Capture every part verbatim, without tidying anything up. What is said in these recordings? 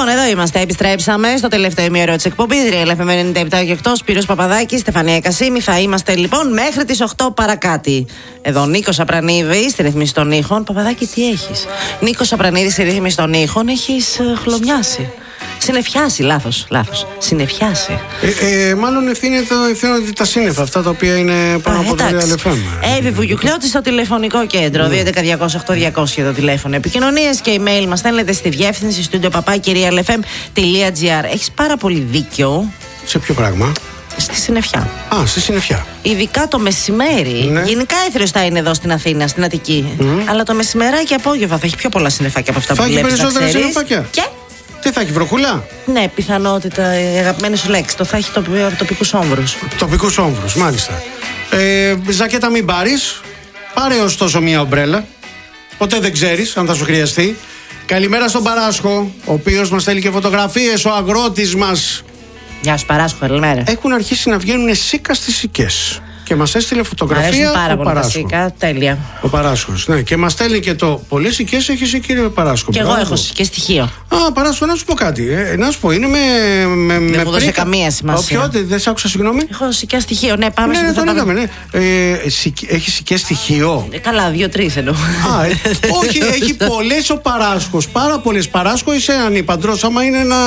Λοιπόν, εδώ είμαστε. Επιστρέψαμε στο τελευταίο ημίωρο της εκπομπής. Real εφ εμ ενενήντα επτά και οκτώ. Σπύρος Παπαδάκης, Στεφανία Κασίμη. Θα είμαστε λοιπόν μέχρι τις οκτώ παρακάτι. Εδώ Νίκος Απρανίδης στη ρύθμιση των ήχων. Παπαδάκη, τι έχεις? Νίκος Απρανίδης στη ρύθμιση των ήχων. Έχεις uh, χλωμιάσει. Συννεφιάσει, λάθος, λάθος. Συννεφιάσει. Ε, ε, μάλλον ευθύνεται τα σύννεφα, αυτά τα οποία είναι πάνω από το Real εφ εμ. Εύη Βουγιουκλιώτη στο τηλεφωνικό κέντρο. δύο έντεκα διακόσια οκτώ διακόσια το τηλέφωνο επικοινωνίας και email μας στέλνετε στη διεύθυνση studio παπάκι real f m τελεία g r. Έχεις πάρα πολύ δίκιο. Σε ποιο πράγμα? Στη συννεφιά. Α, στη συννεφιά. Ειδικά το μεσημέρι. Ναι. Γενικά έθριος θα είναι εδώ στην Αθήνα, στην Αττική. Mm. Αλλά το μεσημεράκι απόγευμα θα έχει πιο πολλά συννεφάκια από αυτά θα που βλέπεις. Θα έχει περισσότερα συννεφάκια. Και τι θα έχει, βροχούλα? Ναι, πιθανότητα, η αγαπημένη σου λέξη. Το θα έχει τοπι, τοπικούς όμβρους. Τοπικούς όμβρους, μάλιστα. Ε, ζακέτα μην πάρεις. Πάρε ωστόσο μία ομπρέλα. Ποτέ δεν ξέρεις αν θα σου χρειαστεί. Καλημέρα στον Παράσχο, ο οποίος μας στέλνει και φωτογραφίες, ο αγρότης μας. Γεια σου Παράσχο, καλημέρα. Έχουν αρχίσει να βγαίνουν σίκα στις σικές. Και μας έστειλε φωτογραφία πάρα ο πολύ Παράσχο. Σίκα, τέλεια. Ο Παράσχος, ναι. Και μας στέλνει και το. Πολλές σικές έχεις, κύριε Παράσχο. Και εγώ έχω και στοιχείο. Α, Παράσχο, να σου πω κάτι. Ε, να σου πω, είναι με. με δεν με μου δώσε καμία σημασία. Όποιο, δεν σ' άκουσα, συγγνώμη. Έχω σικές στοιχείο, ναι, πάμε ναι, στο ναι, θα τον πάμε. είδαμε, ναι. Ε, έχει σικές στοιχείο. Ε, καλά, δύο-τρεις εννοώ. Α, ε, όχι, έχει πολλές ο Παράσχος. Πάρα πολλές. Παράσχο, είσαι ανυπαντρός. Άμα είναι ένα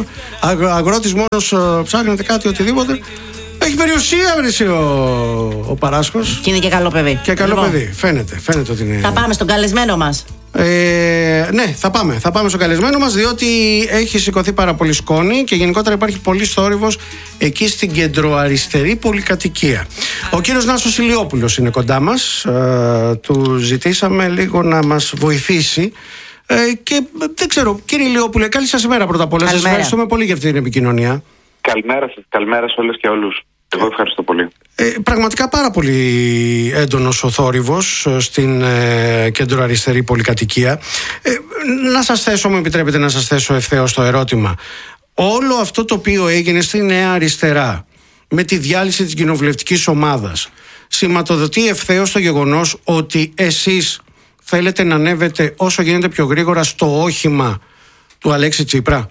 αγρότης μόνος, ψάχνετε κάτι, οτιδήποτε. Έχει περιουσία, βρέσει ο, ο Παράσχος. Και είναι και καλό παιδί. Και καλό λοιπόν. παιδί. Φαίνεται, φαίνεται ότι είναι. Θα πάμε στον καλεσμένο μας. Ε, ναι, θα πάμε. Θα πάμε στον καλεσμένο μας, διότι έχει σηκωθεί πάρα πολύ σκόνη και γενικότερα υπάρχει πολύ θόρυβος εκεί στην κεντροαριστερή πολυκατοικία. Ο κύριος Νάσος Ηλιόπουλος είναι κοντά μας. Ε, του ζητήσαμε λίγο να μας βοηθήσει. Ε, και δεν ξέρω, κύριε Ηλιόπουλε, καλή σας ημέρα πρώτα απ' όλα. Σας ευχαριστούμε πολύ για αυτή την επικοινωνία. Καλημέρα σας, καλημέρα σε όλες και όλους. Εγώ ευχαριστώ πολύ. Ε, πραγματικά πάρα πολύ έντονος ο θόρυβος στην ε, κέντρο-αριστερή πολυκατοικία. Ε, να σας θέσω, μου επιτρέπετε να σας θέσω ευθέως το ερώτημα. Όλο αυτό το οποίο έγινε στη Νέα Αριστερά με τη διάλυση της κοινοβουλευτικής ομάδας σηματοδοτεί ευθέως το γεγονός ότι εσείς θέλετε να ανέβετε όσο γίνεται πιο γρήγορα στο όχημα του Αλέξη Τσίπρα?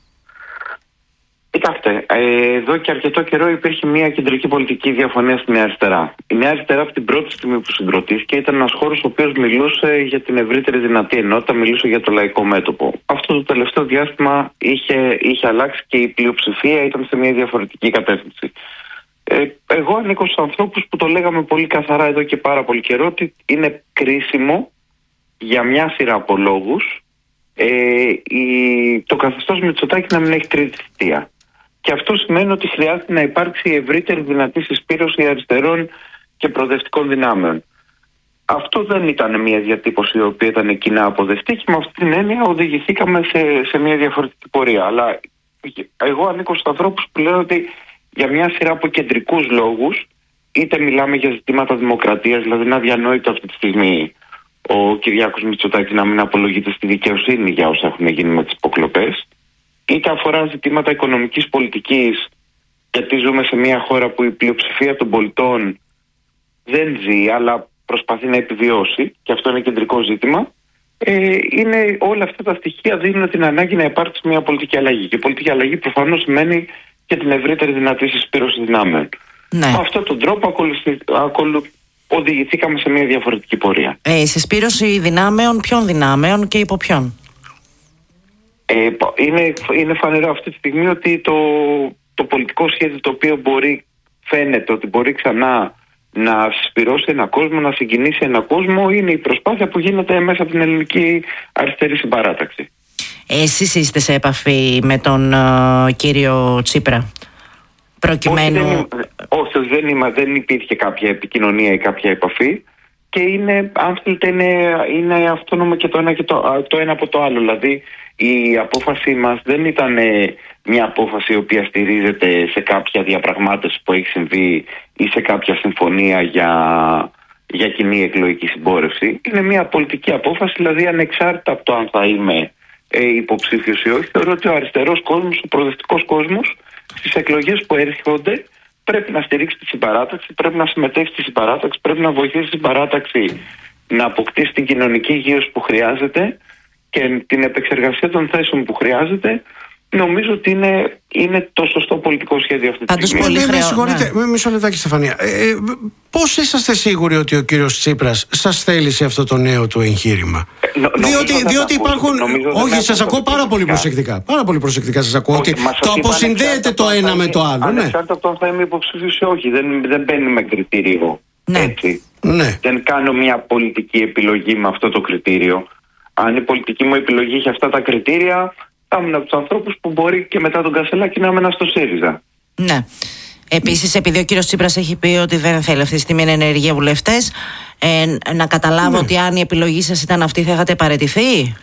Κοιτάξτε, εδώ και αρκετό καιρό υπήρχε μια κεντρική πολιτική διαφωνία στη Νέα Αριστερά. Η Νέα Αριστερά από την πρώτη στιγμή που συγκροτήθηκε ήταν ένας χώρος ο οποίος μιλούσε για την ευρύτερη δυνατή ενότητα, μιλούσε για το λαϊκό μέτωπο. Αυτό το τελευταίο διάστημα είχε, είχε αλλάξει και η πλειοψηφία ήταν σε μια διαφορετική κατεύθυνση. Ε, εγώ ανήκω στους ανθρώπους που το λέγαμε πολύ καθαρά εδώ και πάρα πολύ καιρό ότι είναι κρίσιμο για μια σειρά από λόγους ε, η, το καθεστώς Μητσοτάκη να μην έχει τρίτη θητεία. Και αυτό σημαίνει ότι χρειάζεται να υπάρξει η ευρύτερη δυνατή συσπήρωση αριστερών και προοδευτικών δυνάμεων. Αυτό δεν ήταν μια διατύπωση η οποία ήταν κοινά αποδεκτή και με αυτή την έννοια οδηγηθήκαμε σε, σε μια διαφορετική πορεία. Αλλά εγώ ανήκω στους ανθρώπους που λένε ότι για μια σειρά από κεντρικούς λόγους, είτε μιλάμε για ζητήματα δημοκρατίας, δηλαδή είναι αδιανόητο αυτή τη στιγμή ο Κυριάκος Μητσοτάκης να μην απολογείται στη δικαιοσύνη για όσα έχουν γίνει με τις υποκλοπές, είτε αφορά ζητήματα οικονομικής πολιτικής, γιατί ζούμε σε μια χώρα που η πλειοψηφία των πολιτών δεν ζει αλλά προσπαθεί να επιβιώσει και αυτό είναι κεντρικό ζήτημα. Ε, είναι, όλα αυτά τα στοιχεία δίνουν την ανάγκη να υπάρξει μια πολιτική αλλαγή και η πολιτική αλλαγή προφανώς σημαίνει και την ευρύτερη δυνατή συσπήρωση δυνάμεων. Ναι. Με αυτόν τον τρόπο ακολουθη, ακολου, οδηγηθήκαμε σε μια διαφορετική πορεία. Ε, συσπήρωση δυνάμεων, ποιων δυνάμεων και υπό ποιον? Ε, είναι, είναι φανερό αυτή τη στιγμή ότι το, το πολιτικό σχέδιο το οποίο μπορεί, φαίνεται ότι μπορεί ξανά να συσπηρώσει ένα κόσμο, να συγκινήσει ένα κόσμο, είναι η προσπάθεια που γίνεται μέσα από την ελληνική αριστερή συμπαράταξη. Εσείς είστε σε επαφή με τον uh, κύριο Τσίπρα προκειμένου? Όχι, δεν, όχι δεν, είμαι, δεν υπήρχε κάποια επικοινωνία ή κάποια επαφή και είναι, αν θέλετε, είναι, είναι αυτόνομο και το ένα, και το, το ένα από το άλλο. Δηλαδή η απόφαση μας δεν ήταν μια απόφαση η οποία στηρίζεται σε κάποια διαπραγμάτευση που έχει συμβεί ή σε κάποια συμφωνία για, για κοινή εκλογική συμπόρευση. Είναι μια πολιτική απόφαση, δηλαδή ανεξάρτητα από το αν θα είμαι ε, υποψήφιος ή όχι. Θεωρώ ότι ο αριστερός κόσμος, ο προοδευτικός κόσμος στις εκλογές που έρχονται πρέπει να στηρίξει τη συμπαράταξη, πρέπει να συμμετέχει στη συμπαράταξη, πρέπει να βοηθήσει τη συμπαράταξη να αποκτήσει την κοινωνική υγείωση που χρειάζεται και την επεξεργασία των θέσεων που χρειάζεται, νομίζω ότι είναι, είναι το σωστό πολιτικό σχέδιο αυτή τη στιγμή. Πολύ με συγχωρείτε, ναι. Μισό λεπτάκι, Στεφανία. Ε, ε, πώς είσαστε σίγουροι ότι ο κύριος Τσίπρας σας θέλει σε αυτό το νέο του εγχείρημα? Ε, νο, διότι διότι υπάρχουν. Όχι, σας ακούω πάρα πολύ προσεκτικά. Πάρα πολύ προσεκτικά σας ακούω. Όχι, ότι το αποσυνδέεται το ένα με το άλλο. Ανεξάρτητα από το αν θα είμαι υποψήφιος ή όχι. Δεν, δεν μπαίνει με κριτήριο. Ναι. Έτσι. Ναι. Δεν κάνω μια πολιτική επιλογή με αυτό το κριτήριο. Αν η πολιτική μου επιλογή έχει αυτά τα κριτήρια, θα ήμουν από τους ανθρώπους που μπορεί και μετά τον Κασελάκη να έμενα στο ΣΥΡΙΖΑ. Ναι. Επίσης, επειδή ο κύριος Τσίπρας έχει πει ότι δεν θέλει αυτή τη στιγμή να είναι ενεργοί βουλευτές, ε, να καταλάβω ναι. ότι αν η επιλογή σας ήταν αυτή, θα είχατε παραιτηθεί?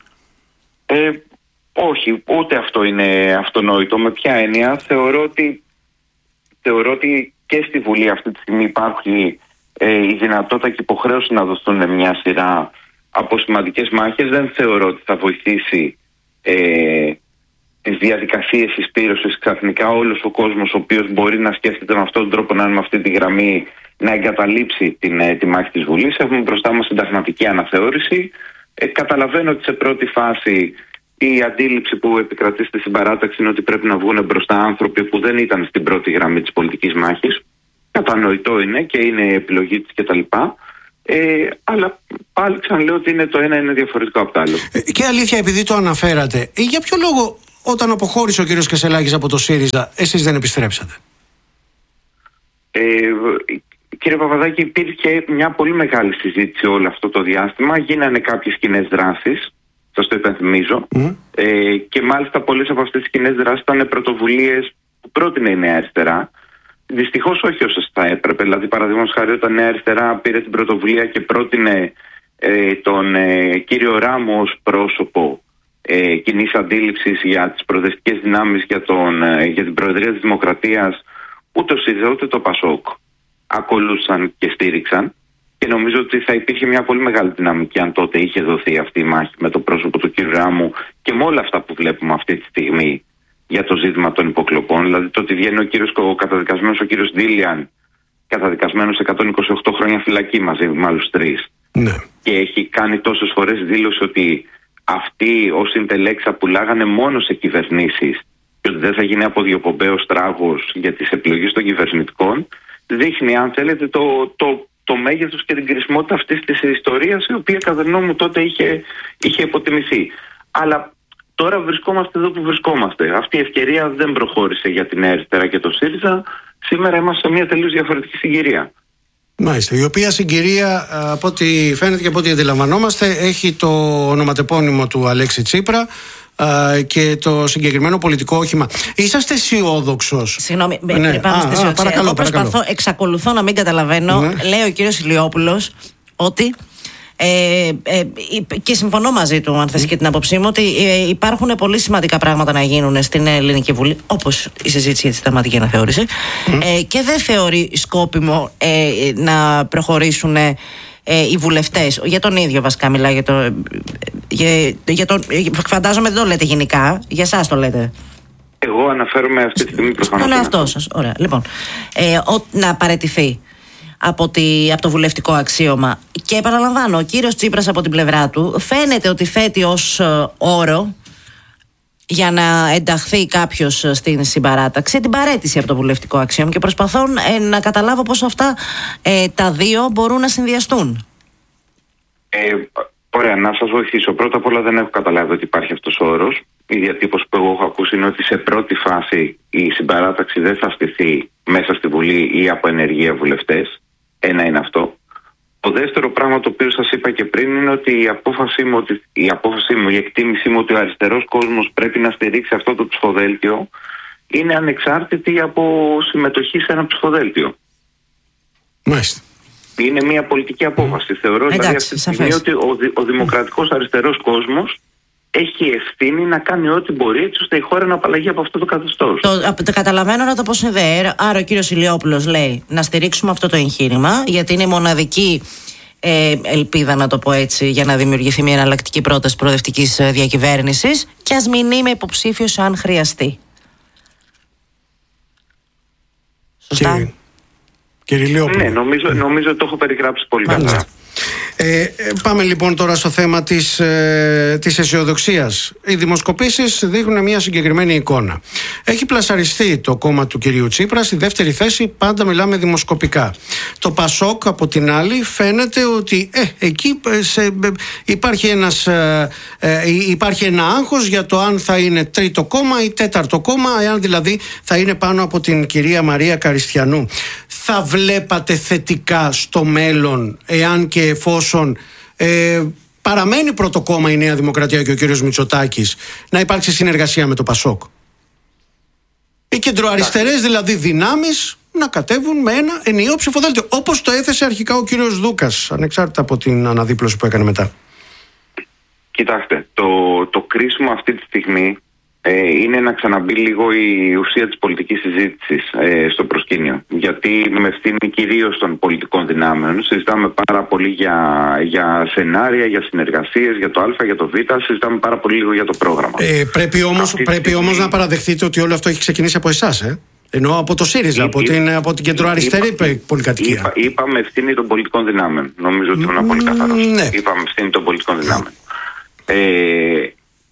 Ε, όχι, ούτε αυτό είναι αυτονόητο. Με ποια έννοια? Θεωρώ ότι, θεωρώ ότι και στη Βουλή αυτή τη στιγμή υπάρχει ε, η δυνατότητα και υποχρέωση να δοθούν μια σειρά από σημαντικές μάχες. Δεν θεωρώ ότι θα βοηθήσει ε, τις διαδικασίες εισπύρωσης ξαφνικά όλος ο κόσμος ο οποίος μπορεί να σκέφτεται με αυτόν τον τρόπο, να είναι με αυτή τη γραμμή, να εγκαταλείψει την, ε, τη μάχη της Βουλής. Έχουμε μπροστά μας συνταγματική αναθεώρηση. Ε, καταλαβαίνω ότι σε πρώτη φάση η αντίληψη που επικρατεί στη συμπαράταξη είναι ότι πρέπει να βγουν μπροστά άνθρωποι που δεν ήταν στην πρώτη γραμμή της πολιτικής μάχης. Κατανοητό είναι και είναι η επιλογή της κτλ. Ε, αλλά πάλι ξαναλέω ότι είναι το ένα είναι διαφορετικό από το άλλο. Ε, και αλήθεια, επειδή το αναφέρατε, ε, για ποιο λόγο όταν αποχώρησε ο κύριος Κασελάκης από το ΣΥΡΙΖΑ, εσείς δεν επιστρέψατε? Ε, κύριε Παπαδάκη, υπήρχε μια πολύ μεγάλη συζήτηση όλο αυτό το διάστημα. Γίνανε κάποιες κοινές δράσεις, σας το υπενθυμίζω. Mm. Ε, και μάλιστα πολλές από αυτές τις κοινές δράσεις ήταν πρωτοβουλίες που πρότεινε η Νέα Αριστερά. Δυστυχώς όχι όσες θα έπρεπε. Δηλαδή, παραδείγματος χάρη, όταν η Νέα Αριστερά πήρε την πρωτοβουλία και πρότεινε ε, τον ε, κύριο Ράμο ως πρόσωπο ε, κοινής αντίληψης για τις προοδευτικές δυνάμεις για, τον, ε, για την Προεδρία της Δημοκρατίας, ούτε ο ΣΥΡΙΖΑ ούτε το ΠΑΣΟΚ ακολούθησαν και στήριξαν. Και νομίζω ότι θα υπήρχε μια πολύ μεγάλη δυναμική αν τότε είχε δοθεί αυτή η μάχη με το πρόσωπο του κύριου Ράμου και με όλα αυτά που βλέπουμε αυτή τη στιγμή για το ζήτημα των υποκλοπών. Δηλαδή το ότι βγαίνει ο, κύριος, ο καταδικασμένος ο κύριος Ντίλιαν, καταδικασμένος σε εκατόν είκοσι οκτώ χρόνια φυλακή μαζί με άλλους τρεις. Ναι. Και έχει κάνει τόσες φορές δήλωση ότι αυτοί ως συντελέξα πουλάγανε μόνο σε κυβερνήσεις και ότι δεν θα γίνει αποδιοπομπαίος τράγος για τις επιλογές των κυβερνητικών. Δείχνει, αν θέλετε, το, το, το μέγεθος και την κρισιμότητα αυτής της ιστορίας, η οποία κατά τη γνώμη μου τότε είχε, είχε υποτιμηθεί. Αλλά τώρα βρισκόμαστε εδώ που βρισκόμαστε. Αυτή η ευκαιρία δεν προχώρησε για την Νέα Αριστερά και το ΣΥΡΙΖΑ. Σήμερα είμαστε σε μια τελείως διαφορετική συγκυρία. Μάλιστα. Η οποία συγκυρία, από ό,τι φαίνεται και από ό,τι αντιλαμβανόμαστε, έχει το ονοματεπώνυμο του Αλέξη Τσίπρα και το συγκεκριμένο πολιτικό όχημα. Είσαστε αισιόδοξος? Συγγνώμη, ναι. Πάμε στη αισιοδοξία. Παρακαλώ, Εγώ προσπαθώ, παρακαλώ. εξακολουθώ να μην καταλαβαίνω. Ναι. Λέει ο κύριος Ηλιόπουλος ότι Ε, ε, και συμφωνώ μαζί του, αν θες και την άποψή μου, ότι ε, υπάρχουν πολύ σημαντικά πράγματα να γίνουν στην Ελληνική Βουλή, όπως η συζήτηση για τη συνταγματική αναθεώρηση, mm. ε, και δεν θεωρεί σκόπιμο ε, να προχωρήσουν ε, οι βουλευτές. Για τον ίδιο βασικά μιλάει, για το, για, για τον, φαντάζομαι δεν το λέτε γενικά, για εσάς το λέτε. Εγώ αναφέρομαι αυτή τη στιγμή προφανώς στον εαυτό σας. Ωραία, λοιπόν, ε, ο, να παραιτηθεί από, τη, από το βουλευτικό αξίωμα. Και επαναλαμβάνω, ο κύριος Τσίπρας από την πλευρά του φαίνεται ότι θέτει ως ε, όρο για να ενταχθεί κάποιος στην συμπαράταξη την παραίτηση από το βουλευτικό αξίωμα, και προσπαθώ ε, να καταλάβω πώς αυτά ε, τα δύο μπορούν να συνδυαστούν. Ε, ωραία, να σας βοηθήσω. Πρώτα απ' όλα δεν έχω καταλάβει ότι υπάρχει αυτός ο όρος. Η διατύπωση που εγώ έχω ακούσει είναι ότι σε πρώτη φάση η συμπαράταξη δεν θα στηθεί μέσα στη Βουλή ή από ενεργεία βουλευτές. Ένα είναι αυτό. Το δεύτερο πράγμα το οποίο σας είπα και πριν είναι ότι η απόφασή μου, ότι, η, απόφασή μου, η εκτίμησή μου ότι ο αριστερός κόσμος πρέπει να στηρίξει αυτό το ψηφοδέλτιο είναι ανεξάρτητη από συμμετοχή σε ένα ψηφοδέλτιο. Μάλιστα. Είναι μια πολιτική απόφαση. Mm. Θεωρώ δηλαδή αυτή τη στιγμή ότι ο, ο δημοκρατικός αριστερός κόσμος έχει ευθύνη να κάνει ό,τι μπορεί έτσι ώστε η χώρα να απαλλαγεί από αυτό το καθεστώς. Το, το καταλαβαίνω να το αποσυνδέει. Άρα ο κύριος Ηλιόπουλος λέει να στηρίξουμε αυτό το εγχείρημα, γιατί είναι η μοναδική ε, ελπίδα, να το πω έτσι, για να δημιουργηθεί μια εναλλακτική πρόταση προοδευτικής διακυβέρνησης, και ας μην είμαι υποψήφιος αν χρειαστεί. Σωστά? Κύριε, κύριε Ηλιόπουλο. Ναι, νομίζω, νομίζω ότι το έχω περιγράψει πολύ καλά. Ε, πάμε λοιπόν τώρα στο θέμα της, ε, της αισιοδοξίας. Οι δημοσκοπήσεις δείχνουν μια συγκεκριμένη εικόνα. Έχει πλασαριστεί το κόμμα του κυρίου Τσίπρα στη δεύτερη θέση, πάντα μιλάμε δημοσκοπικά. Το Πασόκ από την άλλη φαίνεται ότι ε, εκεί σε, υπάρχει, ένας, ε, ε, υπάρχει ένα άγχος για το αν θα είναι τρίτο κόμμα ή τέταρτο κόμμα, εάν δηλαδή θα είναι πάνω από την κυρία Μαρία Καριστιανού. Θα βλέπατε θετικά στο μέλλον, εάν και εφόσον ε, παραμένει πρώτο κόμμα η Νέα Δημοκρατία και ο κύριος Μητσοτάκης, να υπάρξει συνεργασία με το Πασόκ? Οι κεντροαριστερές δηλαδή δυνάμεις να κατέβουν με ένα ενιαίο ψηφοδέλτιο, όπως το έθεσε αρχικά ο κύριος Δούκας, ανεξάρτητα από την αναδίπλωση που έκανε μετά. Κοιτάξτε, το, το κρίσιμο αυτή τη στιγμή ε, είναι να ξαναμπεί λίγο η ουσία της πολιτικής συζήτησης ε, στο προσκήνιο. Γιατί με ευθύνη κυρίως των πολιτικών δυνάμεων συζητάμε πάρα πολύ για, για σενάρια, για συνεργασίες, για το Α, για το Β, συζητάμε πάρα πολύ λίγο για το πρόγραμμα. Ε, πρέπει όμως, πρέπει στιγμή... όμως να παραδεχτείτε ότι όλο αυτό έχει ξεκινήσει από εσάς, ε? Ενώ από το ΣΥΡΙΖΑ, από την, από την κεντροαριστερή πολυκατοικία. Είπα, είπαμε ευθύνη των πολιτικών δυνάμεων. Νομίζω ότι ήμουν πολύ καθαρός. Ναι. Είπαμε ευθύνη των πολιτικών δυνάμεων. Ε,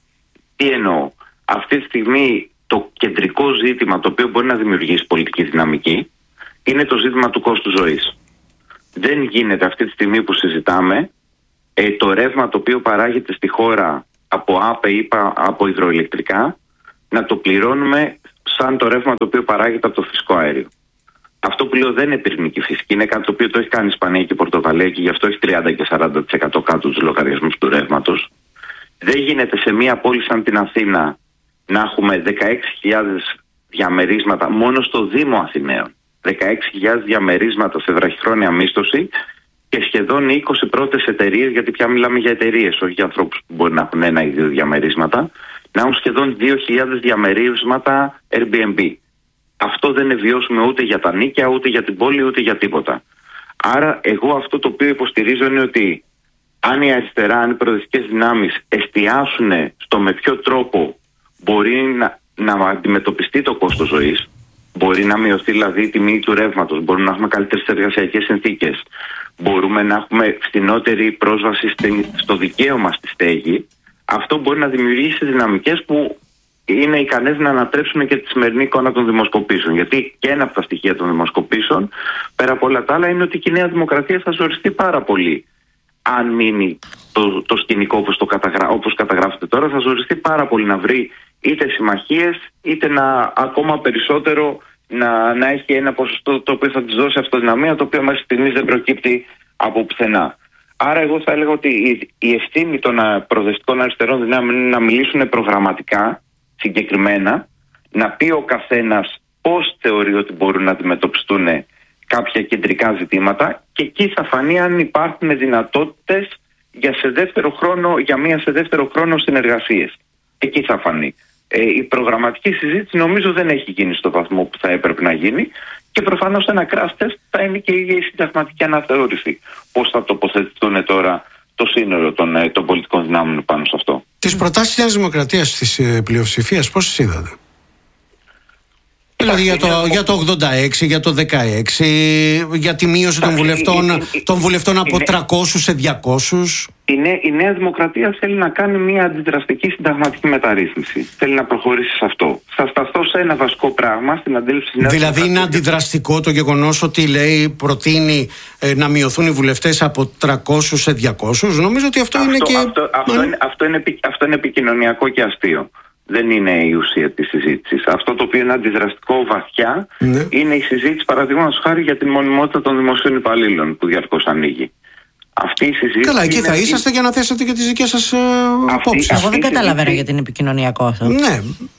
τι εννοώ? Αυτή τη στιγμή το κεντρικό ζήτημα το οποίο μπορεί να δημιουργήσει πολιτική δυναμική είναι το ζήτημα του κόστου ζωής. Δεν γίνεται αυτή τη στιγμή που συζητάμε ε, το ρεύμα το οποίο παράγεται στη χώρα από ΑΠΕ ή από υδροηλεκτρικά να το πληρώνουμε σαν το ρεύμα το οποίο παράγεται από το φυσικό αέριο. Αυτό που λέω δεν είναι πυρηνική φυσική, είναι κάτι το οποίο το έχει κάνει η Ισπανία και η Πορτογαλία και γι' αυτό έχει τριάντα και σαράντα τοις εκατό κάτω τους λογαριασμούς του ρεύματος. Δεν γίνεται σε μια πόλη σαν την Αθήνα να έχουμε δεκαέξι χιλιάδες διαμερίσματα μόνο στο Δήμο Αθηναίων. δεκαέξι χιλιάδες διαμερίσματα σε βραχυχρόνια μίσθωση και σχεδόν είκοσι πρώτες εταιρείες, γιατί πια μιλάμε για εταιρείες, όχι για ανθρώπους που μπορεί να έχουν ένα ή δύο διαμερίσματα, να έχουν σχεδόν δύο χιλιάδες διαμερίσματα Airbnb. Αυτό δεν είναι βιώσιμο ούτε για τα νίκια, ούτε για την πόλη, ούτε για τίποτα. Άρα εγώ αυτό το οποίο υποστηρίζω είναι ότι αν η αριστερά, αν οι προοδευτικές δυνάμεις εστιάσουν στο με ποιο τρόπο μπορεί να, να αντιμετωπιστεί το κόστος ζωής, μπορεί να μειωθεί δηλαδή η τιμή του ρεύματος, μπορούμε να έχουμε καλύτερες εργασιακές συνθήκες, μπορούμε να έχουμε φθηνότερη πρόσβαση στο δικαίωμα στη στέγη, αυτό μπορεί να δημιουργήσει δυναμικές που είναι ικανές να ανατρέψουν και τη σημερινή εικόνα των δημοσκοπήσεων. Γιατί και ένα από τα στοιχεία των δημοσκοπήσεων, πέρα από όλα τα άλλα, είναι ότι η Νέα Δημοκρατία θα ζοριστεί πάρα πολύ. Αν μείνει το, το σκηνικό όπως, το καταγρα... όπως καταγράφεται τώρα, θα ζοριστεί πάρα πολύ να βρει είτε συμμαχίες, είτε να ακόμα περισσότερο να, να έχει ένα ποσοστό το οποίο θα της δώσει αυτοδυναμία, το οποίο μέχρι στιγμής δεν προκύπτει από πουθενά. Άρα εγώ θα έλεγα ότι η, η ευθύνη των προοδευτικών αριστερών δυνάμεων είναι να μιλήσουν προγραμματικά, συγκεκριμένα, να πει ο καθένας πώς θεωρεί ότι μπορούν να αντιμετωπιστούν κάποια κεντρικά ζητήματα και εκεί θα φανεί αν υπάρχουν δυνατότητες για, σε δεύτερο χρόνο, για μία σε δεύτερο χρόνο συνεργασίες. Εκεί θα φανεί. Ε, η προγραμματική συζήτηση νομίζω δεν έχει γίνει στο βαθμό που θα έπρεπε να γίνει και προφανώς ένα crash test θα είναι και η ίδια η συνταγματική αναθεώρηση. Πώς θα τοποθετηθούν τώρα το σύνολο των, των πολιτικών δυνάμεων πάνω σε αυτό. Τις προτάσεις της Δημοκρατίας της πλειοψηφίας πώς τις είδατε? Δηλαδή για το, για το ογδόντα έξι, για το δεκαέξι, για τη μείωση των βουλευτών, των βουλευτών από τριακόσιους σε διακόσιους. Η νέα, η Νέα Δημοκρατία θέλει να κάνει μια αντιδραστική συνταγματική μεταρρύθμιση. Θέλει να προχωρήσει σε αυτό. Θα σταθώ σε ένα βασικό πράγμα στην αντίληψη της Νέας Δηλαδή Δημοκρατίας. είναι αντιδραστικό το γεγονός ότι λέει προτείνει ε, να μειωθούν οι βουλευτές από τριακόσιους σε διακόσιους. Νομίζω ότι αυτό, αυτό είναι και... Αυτό, αυτό, Μα... είναι, αυτό, είναι, αυτό είναι επικοινωνιακό και αστείο. Δεν είναι η ουσία της συζήτησης. Αυτό το οποίο είναι αντιδραστικό βαθιά, ναι, είναι η συζήτηση παραδείγματος χάρη για την μονιμότητα των δημοσίων υπαλλήλων που διαρκώς ανοίγει. Αυτή η συζήτηση. Καλά, εκεί θα είσαστε για να θέσετε και τις δικές σας απόψεις. Εγώ δεν καταλαβαίνω γιατί είναι επικοινωνιακό αυτό. Ναι.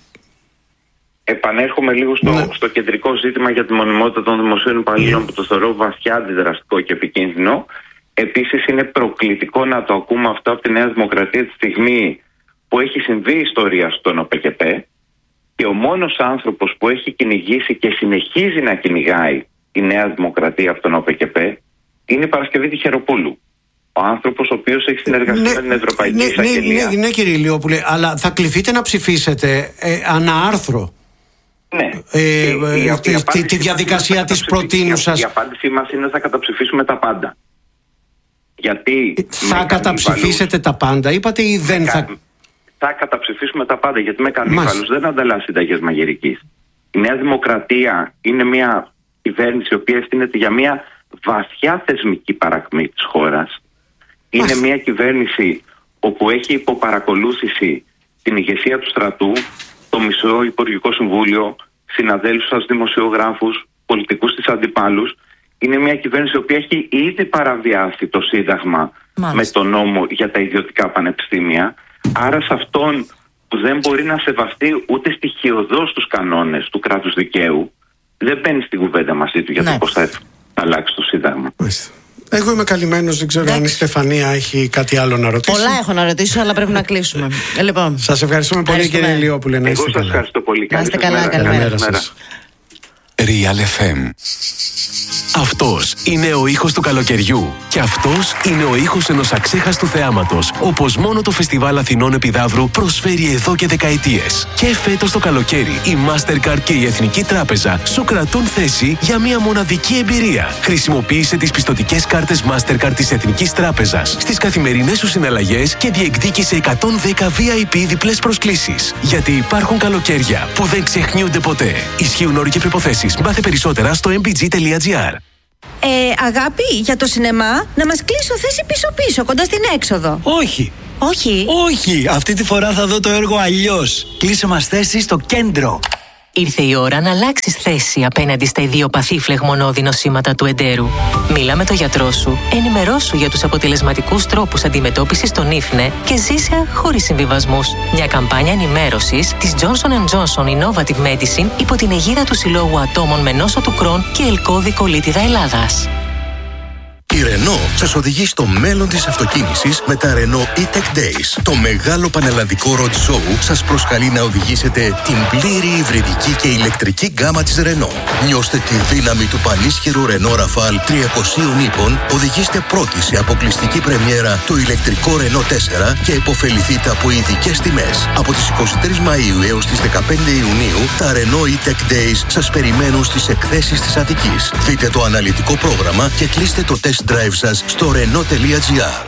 Επανέρχομαι λίγο στο, ναι. στο κεντρικό ζήτημα για τη μονιμότητα των δημοσίων υπαλλήλων, ναι, που το θεωρώ βαθιά αντιδραστικό και επικίνδυνο. Επίσης, είναι προκλητικό να το ακούμε αυτό από τη Νέα Δημοκρατία τη στιγμή που έχει συμβεί η ιστορία στον ΟΠΕΚΕΠΕ και ο μόνος άνθρωπος που έχει κυνηγήσει και συνεχίζει να κυνηγάει η Νέα Δημοκρατία από τον ΟΠΕΚΕΠΕ είναι η Παρασκευή Τυχεροπούλου. Ο άνθρωπος ο οποίος έχει συνεργαστεί ναι, με την Ευρωπαϊκή ναι, Εισαγγελία. Ναι, ναι, ναι, κύριε Ηλιόπουλε, αλλά θα κληθείτε να ψηφίσετε ε, ανά άρθρο. Ναι. Ε, η, η, η, τη, τη, τη διαδικασία της προτείνουσας. Η, η απάντησή μας είναι ότι θα καταψηφίσουμε τα πάντα. Γιατί θα καταψηφίσετε τα πάντα, είπατε, ή δεν κα... θα... Θα καταψηφίσουμε τα πάντα, γιατί με κανίβαλους δεν ανταλλάσσει συνταγές μαγειρικής. Η Νέα Δημοκρατία είναι μια κυβέρνηση η οποία ευθύνεται για μια βαθιά θεσμική παρακμή της χώρας. Είναι Άς. μια κυβέρνηση όπου έχει υποπαρακολούθηση την ηγεσία του στρατού, το μισό Υπουργικό Συμβούλιο, συναδέλφους σας, δημοσιογράφους, πολιτικούς της αντιπάλους. Είναι μια κυβέρνηση η οποία έχει ήδη παραβιάσει το Σύνταγμα Μάλιστα. με τον νόμο για τα ιδιωτικά πανεπιστήμια. Άρα σε αυτόν που δεν μπορεί να σεβαστεί ούτε στοιχειωδώς τους κανόνες του κράτους δικαίου, δεν μπαίνει στην κουβέντα μαζί του για το ναι. πώς θα αλλάξει το Σύνταγμα. Μάλιστα. Εγώ είμαι καλυμμένος, δεν ξέρω Εντάξει. αν η Στεφανία έχει κάτι άλλο να ρωτήσει. Πολλά έχω να ρωτήσω, αλλά πρέπει να κλείσουμε. Λοιπόν, σας ευχαριστούμε πολύ, κύριε Ηλιόπουλε. Εγώ σας καλά. ευχαριστώ πολύ. Να είστε καλά, καλημέρα σας. Real εφ εμ. Αυτός είναι ο ήχος του καλοκαιριού και αυτός είναι ο ήχος ενός αξέχαστου θεάματος, όπως μόνο το Φεστιβάλ Αθηνών Επιδαύρου προσφέρει εδώ και δεκαετίες. Και φέτος το καλοκαίρι η Mastercard και η Εθνική Τράπεζα σου κρατούν θέση για μια μοναδική εμπειρία. Χρησιμοποίησε τις πιστωτικές κάρτες Mastercard της Εθνικής Τράπεζας στις καθημερινές σου συναλλαγές και διεκδίκησε εκατόν δέκα βι άι πι διπλές προσκλήσεις. Γιατί υπάρχουν καλοκαίρια που δεν ξεχνιούνται ποτέ. Ισχύουν όροι και προϋποθέσεις. Μάθε περισσότερα στο εμ πι τζι τελεία τζι άρ. Ε, αγάπη, για το σινεμά, να μας κλείσω θέση πίσω-πίσω, κοντά στην έξοδο. Όχι. Όχι. Όχι, αυτή τη φορά θα δω το έργο αλλιώς. Κλείσε μας θέση στο κέντρο. Ήρθε η ώρα να αλλάξεις θέση απέναντι στα ιδιοπαθή φλεγμονώδη νοσήματα του εντέρου. Μίλα με τον γιατρό σου, ενημερώσου για τους αποτελεσματικούς τρόπους αντιμετώπισης των ίφνε και ζήσε χωρίς συμβιβασμούς. Μια καμπάνια ενημέρωσης της Johnson εντ Johnson Innovative Medicine υπό την αιγίδα του Συλλόγου Ατόμων με νόσο του Κρόν και Ελκώδη Κολίτιδα Ελλάδας. Η Renault σας οδηγεί στο μέλλον της αυτοκίνησης με τα Renault E-Tech Days. Το μεγάλο πανελλαδικό road show σας προσκαλεί να οδηγήσετε την πλήρη υβριδική και ηλεκτρική γκάμα της Renault. Νιώστε τη δύναμη του πανίσχυρου Renault Rafale τριακοσίων ύπων, οδηγήστε πρώτοι σε αποκλειστική πρεμιέρα το ηλεκτρικό Renault τέσσερα και υποφεληθείτε από ειδικές τιμές. Από τις εικοστή τρίτη Μαΐου έως τις δεκαπέντε Ιουνίου, τα Renault E-Tech Days σας περιμένουν στις εκθέσεις της Αττικής. Δείτε το αναλυτικό πρόγραμμα και κλείστε το test drive σας στο renault τελεία τζι άρ.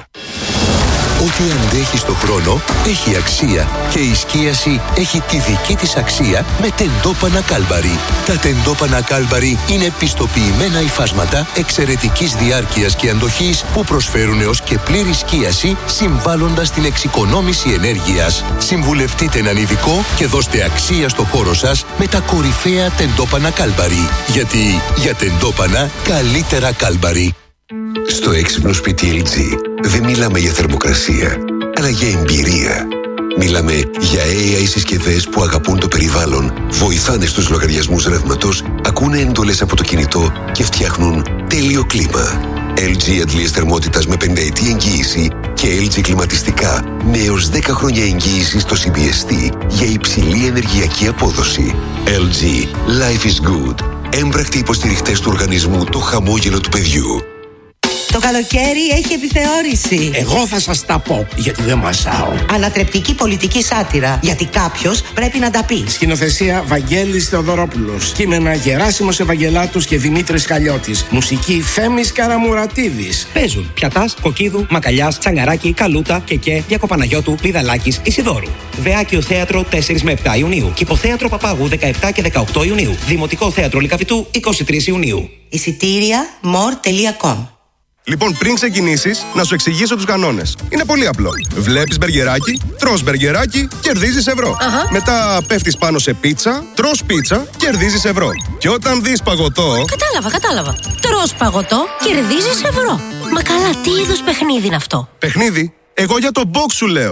Ό,τι αντέχει στο χρόνο έχει αξία και η σκίαση έχει τη δική της αξία με τεντόπανα Κάλμπαρι. Τα τεντόπανα Κάλμπαρι είναι πιστοποιημένα υφάσματα εξαιρετικής διάρκειας και αντοχής που προσφέρουν έως και πλήρη σκίαση, συμβάλλοντας στην εξοικονόμηση ενέργειας. Συμβουλευτείτε έναν ειδικό και δώστε αξία στο χώρο σας με τα κορυφαία τεντόπανα Κάλμπαρι. Γιατί για τεντόπανα καλύτερα Κάλμπαρι. Στο έξυπνο σπίτι ελ τζι δεν μιλάμε για θερμοκρασία, αλλά για εμπειρία. Μιλάμε για έι άι συσκευές που αγαπούν το περιβάλλον, βοηθάνε στους λογαριασμούς ρεύματος, ακούνε εντολές από το κινητό και φτιάχνουν τέλειο κλίμα. ελ τζι αντλίες θερμότητας με πενταετή εγγύηση και ελ τζι κλιματιστικά με έως δέκα χρόνια εγγύηση στο σι μπι ες τι για υψηλή ενεργειακή απόδοση. ελ τζι Life is good. Έμπρακτοι υποστηριχτές του οργανισμού Το Χαμόγελο του Παιδιού. Το καλοκαίρι έχει επιθεώρηση. Εγώ θα σας τα πω, γιατί δεν μασάω. Ανατρεπτική πολιτική σάτυρα, γιατί κάποιος πρέπει να τα πει. Σκηνοθεσία Βαγγέλης Θεοδωρόπουλος. Κείμενα Γεράσιμος Ευαγγελάτους και Δημήτρης Καλλιώτης. Μουσική Θέμης Καραμουρατίδης. Παίζουν Πιατάς, Κοκκίδου, Μακαλιάς, Τσαγκαράκη, Καλούτα, Κεκέ, Διακοπαναγιώτου, Πηδαλάκης, Ισιδώρου. Δεάκιο Θέατρο τέσσερα με επτά Ιουνίου. Κυποθέατρο Παπάγου δεκαεπτά και δεκαοκτώ Ιουνίου. Δημοτικό Θέατρο Λυκαβητού είκοσι τρεις Ιουνίου. Εισιτήρια μορ τελεία κομ. Λοιπόν, πριν ξεκινήσεις, να σου εξηγήσω τους κανόνες. Είναι πολύ απλό. Βλέπεις μπεργκεράκι, τρως μπεργκεράκι, κερδίζεις ευρώ. Αχα. Μετά πέφτεις πάνω σε πίτσα, τρως πίτσα, κερδίζεις ευρώ. Και όταν δεις παγωτό. Κατάλαβα, κατάλαβα. Τρως παγωτό, κερδίζεις ευρώ. Μα καλά, τι είδους παιχνίδι είναι αυτό? Παιχνίδι? Εγώ για το box σου λέω.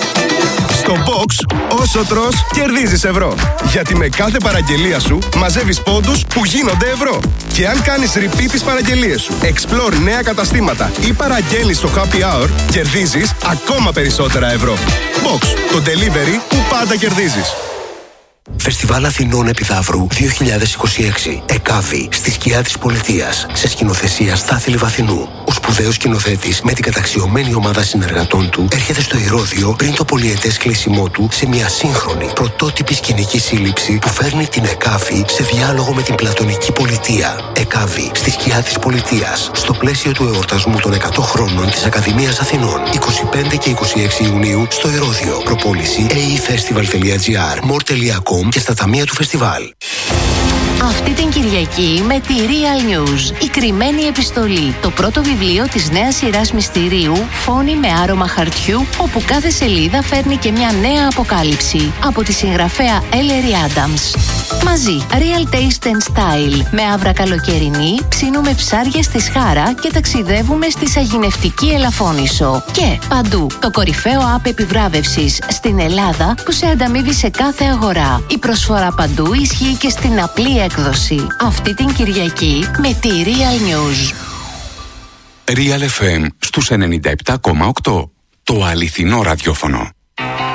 Στο box, όσο τρως, κερδίζεις ευρώ. Γιατί με κάθε παραγγελία σου μαζεύεις πόντους που γίνονται ευρώ. Και αν κάνεις repeat τις παραγγελίες σου, explore νέα καταστήματα ή παραγγέλνεις στο happy hour, κερδίζεις ακόμα περισσότερα ευρώ. Box, το delivery που πάντα κερδίζεις. Φεστιβάλ Αθηνών Επιδαύρου δύο χιλιάδες είκοσι έξι. ΕΚΑΒΗ στη σκιά της πολιτείας. Σε σκηνοθεσία Στάθη Λιβαθινού. Ο σπουδαίος σκηνοθέτης με την καταξιωμένη ομάδα συνεργατών του έρχεται στο Ηρώδειο πριν το πολυετές κλείσιμό του σε μια σύγχρονη πρωτότυπη σκηνική σύλληψη που φέρνει την ΕΚΑΒΗ σε διάλογο με την πλατωνική πολιτεία. ΕΚΑΒΗ στη σκιά της πολιτείας. Στο πλαίσιο του εορτασμού των εκατό χρόνων της Ακαδημίας Αθηνών. είκοσι πέντε και είκοσι έξι Ιουνίου στο Ηρώδειο. Προπόληση έι ι φεστιβάλ τελεία τζι άρ, μορ τελεία κομ και στα ταμεία του φεστιβάλ. Αυτή την Κυριακή με τη Real News, η κρυμμένη επιστολή, το πρώτο βιβλίο της νέας σειράς μυστηρίου, φόνοι με άρωμα χαρτιού, όπου κάθε σελίδα φέρνει και μια νέα αποκάλυψη, από τη συγγραφέα Ellery Adams. Μαζί, Real Taste and Style, με άβρα καλοκαιρινή, ψήνουμε ψάρια στη Σχάρα και ταξιδεύουμε στη Σαγηνευτική Ελαφώνησο. Και παντού, το κορυφαίο app επιβράβευσης στην Ελλάδα που σε ανταμείβει σε κάθε αγορά. Η προσφορά παντού ισχύει και στην απλή έκδοση. Αυτή την Κυριακή με τη Real News. Real εφ εμ στους ενενήντα επτά κόμμα οκτώ. Το αληθινό ραδιόφωνο.